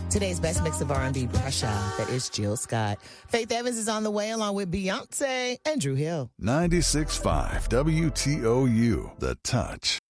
Today's best mix of R&B pressure, that is Jill Scott. Faith Evans is on the way along with Beyonce and Drew Hill. 96.5 WTOU, The Touch.